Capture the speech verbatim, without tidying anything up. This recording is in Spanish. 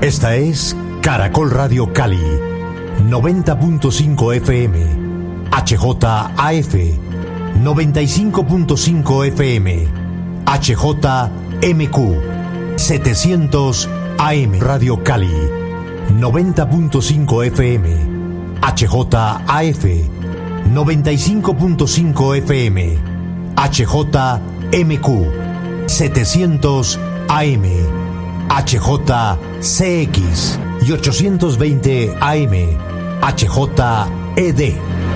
Esta es Caracol Radio Cali, noventa punto cinco F M, H J A F, noventa y cinco punto cinco F M, H J M Q, setecientos A M, Radio Cali, noventa punto cinco F M, H J A F, noventa y cinco punto cinco F M, H J M Q, setecientos A M, H J C X y ochocientos veinte A M, H J E D.